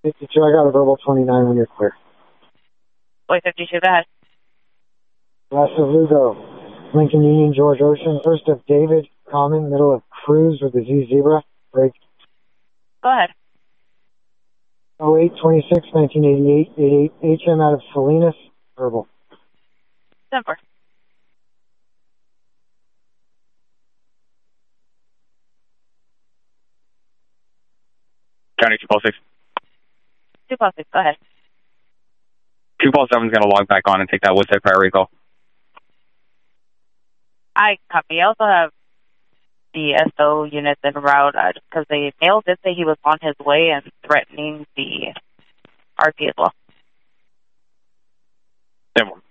52, I got a verbal 29 when you're clear. Boy 52, go ahead. Last of Lugo, Lincoln Union, George Ocean. First of David, Common, middle of Cruz with the Z Zebra. Break. Go ahead. 0826, 1988, 88, HM out of Salinas, verbal. Denver. County 246. 246, go ahead. 247 is going to log back on and take that Woodside priority call. I copy. I also have the SO units en route just because the mail did say he was on his way and threatening the RP as well. Denver.